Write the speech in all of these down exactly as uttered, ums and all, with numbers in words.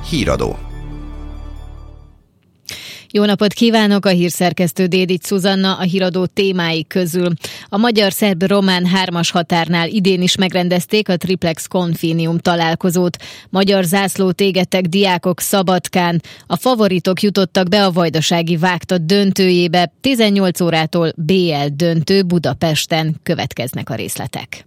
Híradó. Jó napot kívánok, a hírszerkesztő Dédics Zuzanna, a híradó témái közül. A magyar-szerb-román hármas határnál idén is megrendezték a Triplex Konfínium találkozót. Magyar zászlót égettek diákok Szabadkán. A favoritok jutottak be a vajdasági vágta döntőjébe. tizennyolc órától bé el döntő Budapesten. Következnek a részletek.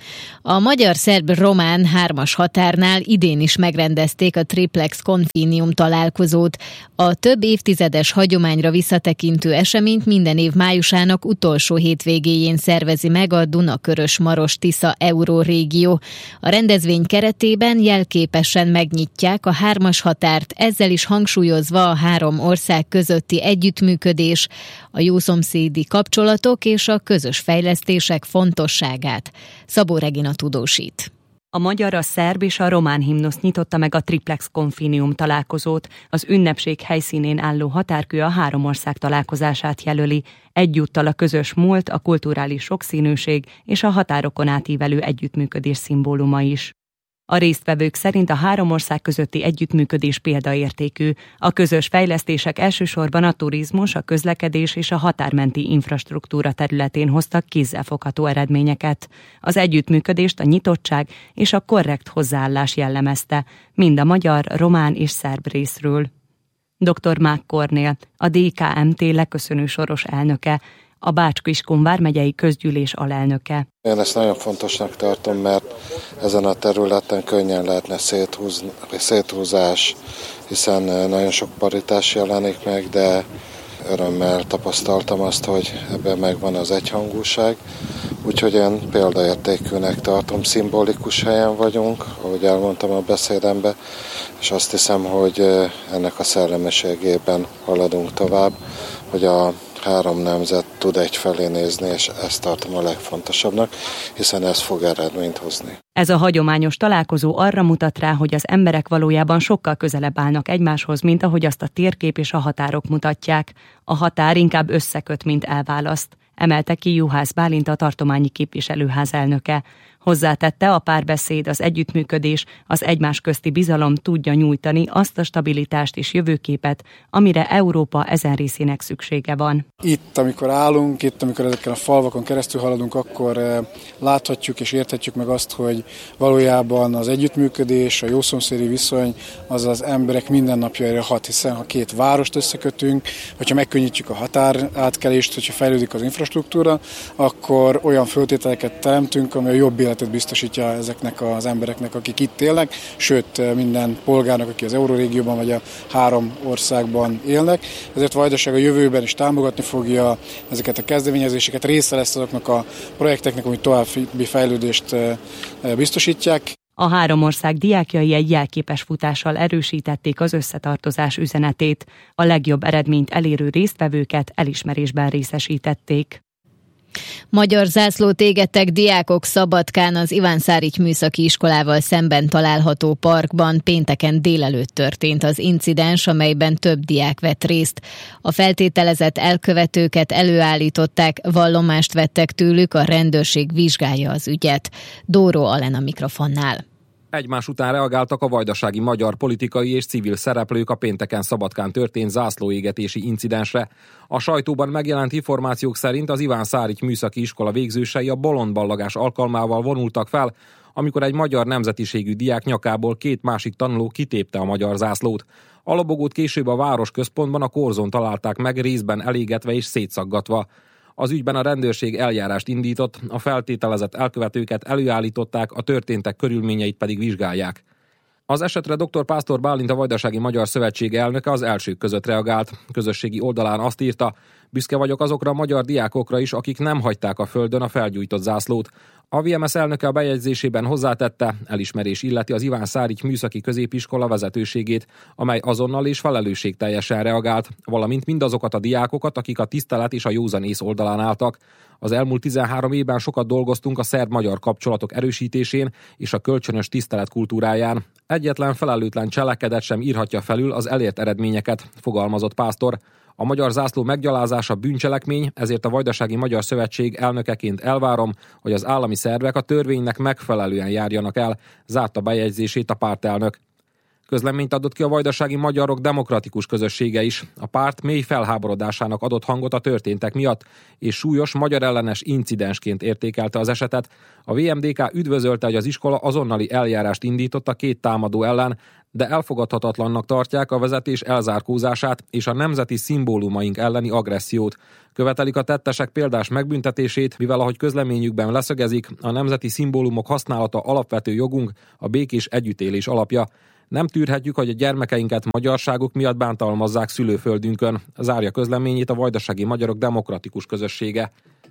A magyar-szerb-román hármas határnál idén is megrendezték a Triplex Konfínium találkozót. A több évtizedes hagyományra visszatekintő eseményt minden év májusának utolsó hétvégéjén szervezi meg a Dunakörös-Maros-Tisza Eurórégió. A rendezvény keretében jelképesen megnyitják a hármas határt, ezzel is hangsúlyozva a három ország közötti együttműködés, a jószomszédi kapcsolatok és a közös fejlesztések fontosságát. Szabó Regina tudósít. A magyar, a szerb és a román himnusz nyitotta meg a Triplex Konfínium találkozót. Az ünnepség helyszínén álló határkő a három ország találkozását jelöli. Egyúttal a közös múlt, a kulturális sokszínűség és a határokon átívelő együttműködés szimbóluma is. A résztvevők szerint a három ország közötti együttműködés példaértékű. A közös fejlesztések elsősorban a turizmus, a közlekedés és a határmenti infrastruktúra területén hoztak kézzelfogható eredményeket. Az együttműködést a nyitottság és a korrekt hozzáállás jellemezte, mind a magyar, román és szerb részről. doktor Mák Kornél, a dé ká em té leköszönő soros elnöke, a Bács-Kiskun vármegyei közgyűlés alelnöke. Én ezt nagyon fontosnak tartom, mert ezen a területen könnyen lehetne széthúzni, széthúzás, hiszen nagyon sok paritás jelenik meg, de örömmel tapasztaltam azt, hogy ebben megvan az egyhangúság. Úgyhogy én példaértékűnek tartom, szimbolikus helyen vagyunk, ahogy elmondtam a beszédembe, és azt hiszem, hogy ennek a szellemiségében haladunk tovább, hogy a három nemzet tud egyfelé nézni, és ezt tartom a legfontosabbnak, hiszen ez fog eredményt hozni. Ez a hagyományos találkozó arra mutat rá, hogy az emberek valójában sokkal közelebb állnak egymáshoz, mint ahogy azt a térkép és a határok mutatják. A határ inkább összeköt, mint elválaszt, emelte ki Juhász Bálint, a tartományi képviselőház elnöke. Hozzátette, a párbeszéd, az együttműködés, az egymás közti bizalom tudja nyújtani azt a stabilitást és jövőképet, amire Európa ezen részének szüksége van. Itt, amikor állunk, itt, amikor ezeken a falvakon keresztül haladunk, akkor láthatjuk és érthetjük meg azt, hogy valójában az együttműködés, a jószomszédi viszony az az emberek mindennapjaira hat, hiszen ha két várost összekötünk, hogyha megkönnyítjük a határátkelést, hogyha fejlődik az infrastruktúra, akkor olyan föltételeket teremtünk, ami a jobb életet biztosítja ezeknek az embereknek, akik itt élnek, sőt minden polgárnak, aki az Eurórégióban vagy a három országban élnek. Ezért Vajdaság a jövőben is támogatni fogja ezeket a kezdeményezéseket, része lesz azoknak a projekteknek, amit további fejlődést biztosítják. A három ország diákjai egy jelképes futással erősítették az összetartozás üzenetét. A legjobb eredményt elérő résztvevőket elismerésben részesítették. Magyar zászlót égettek diákok Szabadkán, az Iván Szárics műszaki iskolával szemben található parkban. Pénteken délelőtt történt az incidens, amelyben több diák vett részt. A feltételezett elkövetőket előállították, vallomást vettek tőlük, a rendőrség vizsgálja az ügyet. Dóró Alen a mikrofonnál. Egymás után reagáltak a vajdasági magyar politikai és civil szereplők a pénteken Szabadkán történt zászlóégetési incidensre. A sajtóban megjelent információk szerint az Iván Szárics műszaki iskola végzősei a bolondballagás alkalmával vonultak fel, amikor egy magyar nemzetiségű diák nyakából két másik tanuló kitépte a magyar zászlót. A lobogót később a városközpontban a korzón találták meg, részben elégetve és szétszaggatva. Az ügyben a rendőrség eljárást indított, a feltételezett elkövetőket előállították, a történtek körülményeit pedig vizsgálják. Az esetre doktor Pásztor Bálint, a Vajdasági Magyar Szövetség elnöke az elsők között reagált. Közösségi oldalán azt írta: büszke vagyok azokra a magyar diákokra is, akik nem hagyták a földön a felgyújtott zászlót. A vé em es elnöke a bejegyzésében hozzátette, elismerés illeti az Iván Szárics műszaki középiskola vezetőségét, amely azonnal és felelősségteljesen reagált, valamint mindazokat a diákokat, akik a tisztelet és a józanész oldalán álltak. Az elmúlt tizenhárom évben sokat dolgoztunk a szerb-magyar kapcsolatok erősítésén és a kölcsönös tisztelet kultúráján. Egyetlen felelőtlen cselekedet sem írhatja felül az elért eredményeket, fogalmazott Pásztor. A magyar zászló meggyalázása bűncselekmény, ezért a Vajdasági Magyar Szövetség elnökeként elvárom, hogy az állami szervek a törvénynek megfelelően járjanak el, zárta bejegyzését a pártelnök. Közleményt adott ki a vajdasági magyarok demokratikus közössége is. A párt mély felháborodásának adott hangot a történtek miatt, és súlyos magyar ellenes incidensként értékelte az esetet. A vé em dé ká üdvözölte, hogy az iskola azonnali eljárást indított a két támadó ellen, de elfogadhatatlannak tartják a vezetés elzárkózását és a nemzeti szimbólumaink elleni agressziót. Követelik a tettesek példás megbüntetését, mivel ahogy közleményükben leszögezik, a nemzeti szimbólumok használata alapvető jogunk, a békés együttélés alapja. Nem tűrhetjük, hogy a gyermekeinket magyarságuk miatt bántalmazzák szülőföldünkön, zárja közleményét a vajdasági magyarok demokratikus közössége.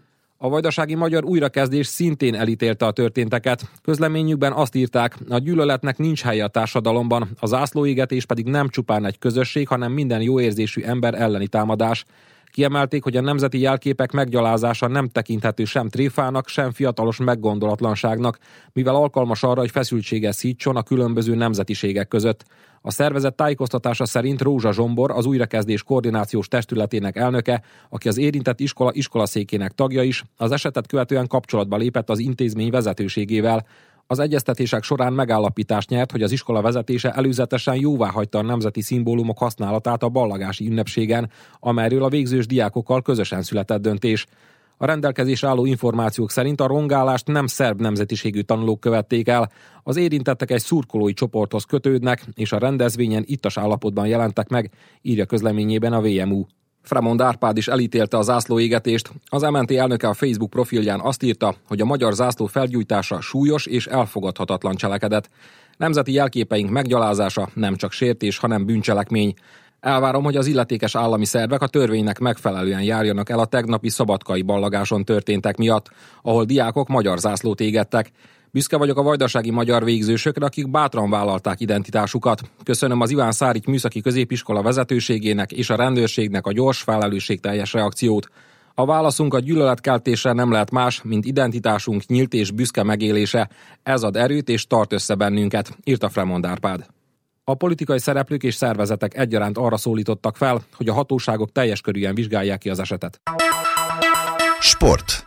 A vajdasági magyar újrakezdés szintén elítélte a történteket. Közleményükben azt írták, a gyűlöletnek nincs helye a társadalomban, a zászlóégetés pedig nem csupán egy közösség, hanem minden jóérzésű ember elleni támadás. Kiemelték, hogy a nemzeti jelképek meggyalázása nem tekinthető sem tréfának, sem fiatalos meggondolatlanságnak, mivel alkalmas arra, hogy feszültséget szítson a különböző nemzetiségek között. A szervezet tájékoztatása szerint Rózsa Zsombor, az újrakezdés koordinációs testületének elnöke, aki az érintett iskola iskolaszékének tagja is, az esetet követően kapcsolatba lépett az intézmény vezetőségével. Az egyeztetések során megállapítást nyert, hogy az iskola vezetése előzetesen jóváhagyta a nemzeti szimbólumok használatát a ballagási ünnepségen, amelyről a végzős diákokkal közösen született döntés. A rendelkezésre álló információk szerint a rongálást nem szerb nemzetiségű tanulók követték el. Az érintettek egy szurkolói csoporthoz kötődnek, és a rendezvényen ittas állapotban jelentek meg, írja közleményében a vé em u. Fremond Árpád is elítélte a zászlóégetést. Az em en té elnöke a Facebook profilján azt írta, hogy a magyar zászló felgyújtása súlyos és elfogadhatatlan cselekedet. Nemzeti jelképeink meggyalázása nem csak sértés, hanem bűncselekmény. Elvárom, hogy az illetékes állami szervek a törvénynek megfelelően járjanak el a tegnapi szabadkai ballagáson történtek miatt, ahol diákok magyar zászlót égettek. Büszke vagyok a vajdasági magyar végzősökre, akik bátran vállalták identitásukat. Köszönöm az Iván Szárik Műszaki Középiskola vezetőségének és a rendőrségnek a gyors, felelősségteljes reakciót. A válaszunk a gyűlöletkeltésre nem lehet más, mint identitásunk nyílt és büszke megélése. Ez ad erőt és tart össze bennünket, írta Fremond Árpád. A politikai szereplők és szervezetek egyaránt arra szólítottak fel, hogy a hatóságok teljes körűen vizsgálják ki az esetet. Sport.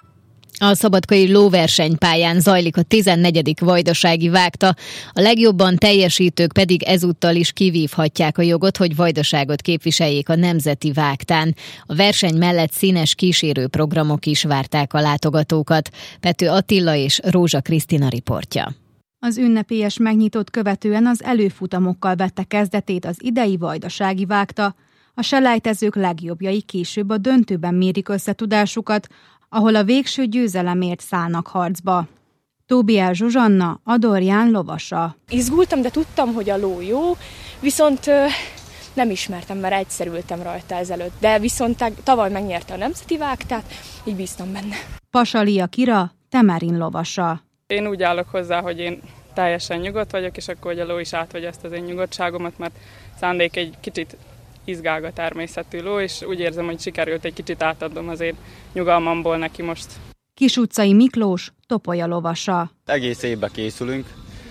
A szabadkai lóversenypályán zajlik a tizennegyedik vajdasági vágta, a legjobban teljesítők pedig ezúttal is kivívhatják a jogot, hogy vajdaságot képviseljék a nemzeti vágtán. A verseny mellett színes kísérőprogramok is várták a látogatókat. Pető Attila és Rózsa Krisztina riportja. Az ünnepélyes megnyitót követően az előfutamokkal vette kezdetét az idei vajdasági vágta. A selejtezők legjobbjai később a döntőben mérik összetudásukat, ahol a végső győzelemért szállnak harcba. Tóbiel Zsuzsanna, Adorján lovasa. Izgultam, de tudtam, hogy a ló jó, viszont ö, nem ismertem, mert egyszer ültem rajta ezelőtt, de viszont tavaly megnyerte a nemzeti vágtát, így bíztam benne. Pasalia Kira, Temerin lovasa. Én úgy állok hozzá, hogy én teljesen nyugodt vagyok, és akkor hogy a ló is átvegye ezt az én nyugodtságomat, mert szándék egy kicsit izgálga természetű ló, és úgy érzem, hogy sikerült egy kicsit átadnom az én nyugalmamból neki most. Kisutcai Miklós, Topolya lovasa. Egész évben készülünk,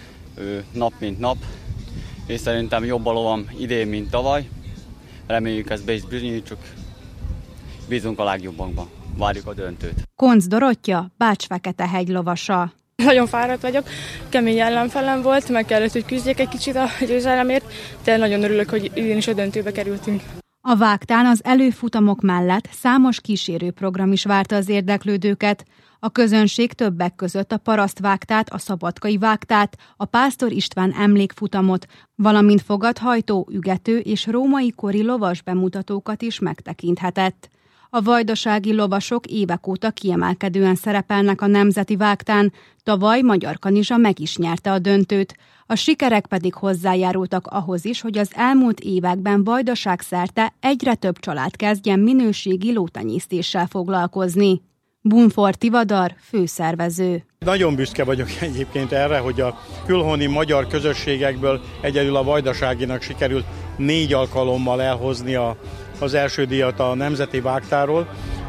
nap mint nap, és szerintem jobb a lovam idén, mint tavaly. Reméljük, ezt be is bizonyítsuk. Bízunk a legjobbakban. Várjuk a döntőt. Koncz Dorottya, Bács-Fekete-hegy lovasa. Nagyon fáradt vagyok, kemény ellenfelem volt, meg kellett, hogy küzdjek egy kicsit a győzelemért, de nagyon örülök, hogy idén is a döntőbe kerültünk. A vágtán az előfutamok mellett számos kísérőprogram is várta az érdeklődőket. A közönség többek között a parasztvágtát, a szabadkai vágtát, a Pásztor István emlékfutamot, valamint fogadhajtó, ügető és római kori lovas bemutatókat is megtekinthetett. A vajdasági lovasok évek óta kiemelkedően szerepelnek a nemzeti vágtán, tavaly Magyar Kanizsa meg is nyerte a döntőt. A sikerek pedig hozzájárultak ahhoz is, hogy az elmúlt években Vajdaság szerte egyre több család kezdjen minőségi lótenyésztéssel foglalkozni. Bunfor Tivadar, főszervező. Nagyon büszke vagyok egyébként erre, hogy a külhoni magyar közösségekből egyedül a vajdaságinak sikerült négy alkalommal elhozni a, az első díjat a nemzeti vágtáról.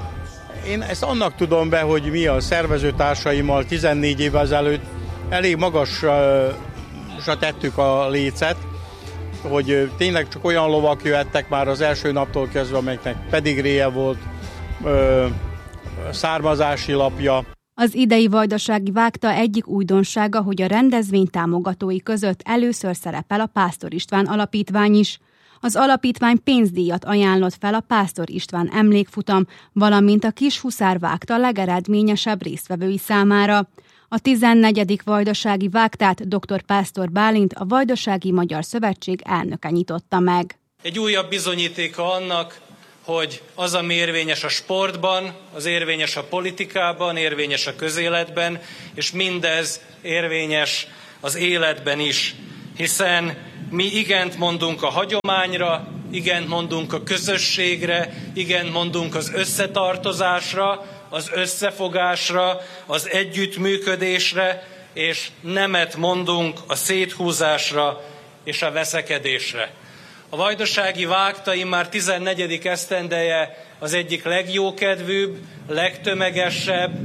Én ezt annak tudom be, hogy mi a szervezőtársaimmal tizennégy évvel ezelőtt elég magasra tettük a lécet, hogy tényleg csak olyan lovak jöhettek már az első naptól kezdve, amelyeknek pedigréje volt, ö, származási lapja. Az idei vajdasági vágta egyik újdonsága, hogy a rendezvény támogatói között először szerepel a Pásztor István Alapítvány is. Az alapítvány pénzdíjat ajánlott fel a Pásztor István emlékfutam, valamint a Kishuszár vágta legeredményesebb résztvevői számára. A tizennegyedik vajdasági vágtát dr. Pásztor Bálint, a Vajdasági Magyar Szövetség elnöke nyitotta meg. Egy újabb bizonyítéka annak, hogy az, ami érvényes a sportban, az érvényes a politikában, érvényes a közéletben, és mindez érvényes az életben is. Hiszen mi igent mondunk a hagyományra, igent mondunk a közösségre, igent mondunk az összetartozásra, az összefogásra, az együttműködésre, és nemet mondunk a széthúzásra és a veszekedésre. A vajdasági vágta immár tizennegyedik esztendeje az egyik legjókedvűbb, legtömegesebb,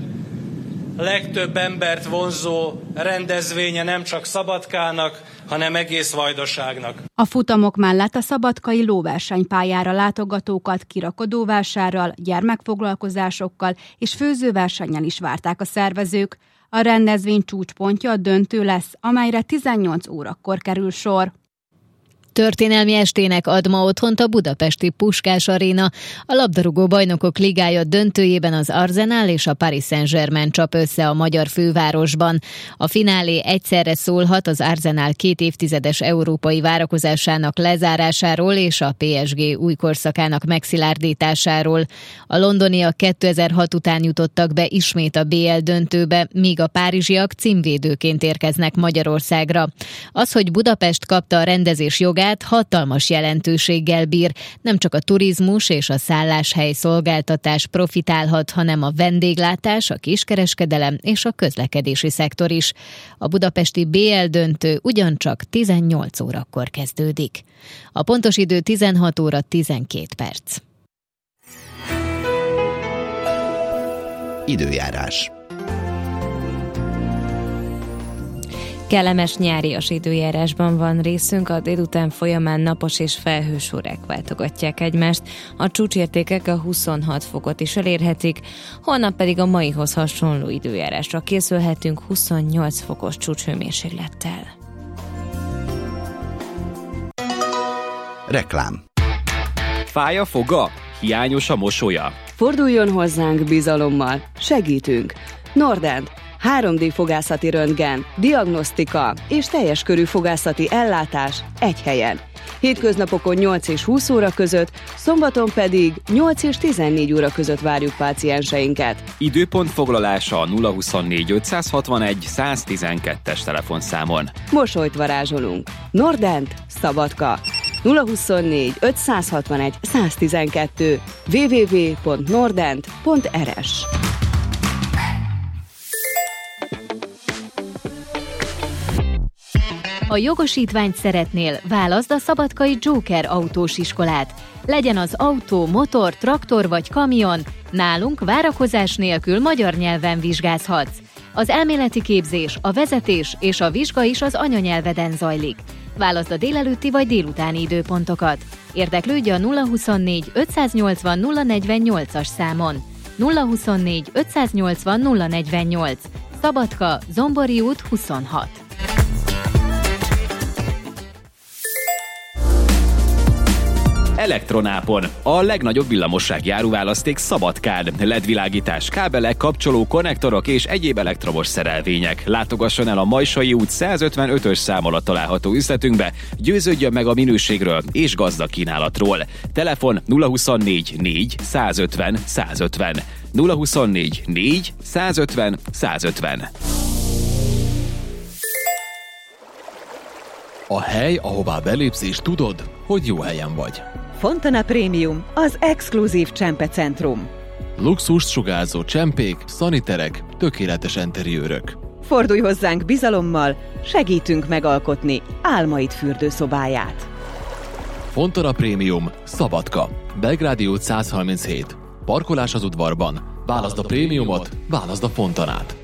legtöbb embert vonzó rendezvénye nem csak Szabadkának, hanem egész Vajdaságnak. A futamok mellett a szabadkai lóversenypályára látogatókat kirakodóvásárral, gyermekfoglalkozásokkal és főzőversennyel is várták a szervezők. A rendezvény csúcspontja a döntő lesz, amelyre tizennyolc órakor kerül sor. Történelmi estének ad ma otthont a budapesti Puskás Aréna. A labdarúgó bajnokok ligája döntőjében az Arsenal és a Paris Saint-Germain csap össze a magyar fővárosban. A finálé egyszerre szólhat az Arsenal két évtizedes európai várakozásának lezárásáról és a pé es gé új korszakának megszilárdításáról. A londoniak kétezer-hat után jutottak be ismét a bé el döntőbe, míg a párizsiak címvédőként érkeznek Magyarországra. Az, hogy Budapest kapta a rendezés jogát, hatalmas jelentőséggel bír. Nem csak a turizmus és a szálláshely szolgáltatás profitálhat, hanem a vendéglátás, a kiskereskedelem és a közlekedési szektor is. A budapesti bé el döntő ugyancsak tizennyolc órakor kezdődik. A pontos idő tizenhat óra tizenkét perc. Időjárás. Kellemes nyárias időjárásban van részünk, a délután folyamán napos és felhős órák váltogatják egymást, a csúcsértékek a huszonhat fokot is elérhetik, holnap pedig a maihoz hasonló időjárásra készülhetünk huszonnyolc fokos csúcshőmérséklettel. Reklám. Fáj a foga? Hiányos a mosolya? Forduljon hozzánk bizalommal, segítünk! Nordent, három dé fogászati röntgen, diagnosztika és teljes körű fogászati ellátás egy helyen. Hétköznapokon nyolc és húsz óra között, szombaton pedig nyolc és tizennégy óra között várjuk pácienseinket. Időpont foglalása a nulla huszonnégy ötszázhatvanegy száztizenkettes telefonszámon. Mosolyt varázsolunk. Nordent, Szabadka. nulla huszonnégy ötszázhatvanegy száztizenkettő double-u double-u double-u pont nordent pont er es. Ha jogosítványt szeretnél, válaszd a szabadkai Joker autós iskolát. Legyen az autó, motor, traktor vagy kamion, nálunk várakozás nélkül magyar nyelven vizsgázhatsz. Az elméleti képzés, a vezetés és a vizsga is az anyanyelveden zajlik. Válaszd a délelőtti vagy délutáni időpontokat. Érdeklődj a nulla huszonnégy ötszáznyolcvan nulla negyvennyolcas számon. nulla huszonnégy ötszáznyolcvan nulla negyvennyolc. Szabadka, Zombori út huszonhat. Elektronápon. A legnagyobb villamossági áruválaszték Szabadkán. el é dé-világítás, kábelek, kapcsoló, konnektorok és egyéb elektromos szerelvények. Látogasson el a Majsai út százötvenötös szám alatt található üzletünkbe, győződjön meg a minőségről és gazdag kínálatról. Telefon nulla huszonnégy négy százötven százötven. nulla huszonnégy négy százötven százötven. A hely, ahová belépsz és tudod, hogy jó helyen vagy. Fontana Premium, az exkluzív csempecentrum. Luxust sugárzó csempék, szaniterek, tökéletes enteriőrök. Fordulj hozzánk bizalommal, segítünk megalkotni álmaid fürdőszobáját. Fontana Premium, Szabadka, Belgrádi út százharminchét. Parkolás az udvarban. Válaszd a prémiumot, válaszd a Fontanát.